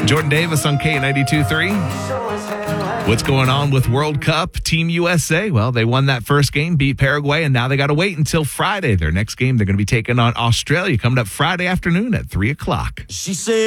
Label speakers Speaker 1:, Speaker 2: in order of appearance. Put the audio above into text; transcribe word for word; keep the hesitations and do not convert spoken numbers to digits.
Speaker 1: Jordan Davis on K ninety-two point three. What's going on with World Cup? Team U S A, well, they won that first game, beat Paraguay, and now they got to wait until Friday. Their next game, they're going to be taking on Australia coming up Friday afternoon at three o'clock.
Speaker 2: She said.